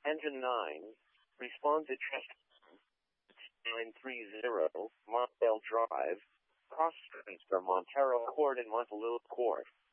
Engine 9, respond to chest 930, Montdale Drive, cross streets from Montero Court and Montalua Court.